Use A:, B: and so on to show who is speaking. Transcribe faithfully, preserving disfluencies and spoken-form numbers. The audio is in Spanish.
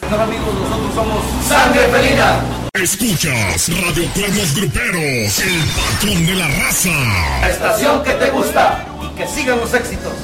A: tal, amigos? Nosotros somos Sangre Felina.
B: Escuchas Radio Cuernos Gruperos, el patrón de la raza.
A: La estación que te gusta y que sigan los éxitos.